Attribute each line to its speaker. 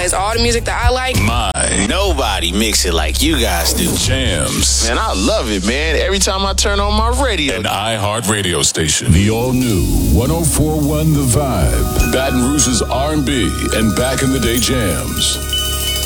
Speaker 1: plays all the music that I like.
Speaker 2: Nobody mix it like you guys do.
Speaker 3: Jams.
Speaker 2: Man, I love it, man. Every time I turn on my radio.
Speaker 3: An iHeart radio station.
Speaker 4: The all-new 104.1 The Vibe. Baton Rouge's R&B and back-in-the-day jams.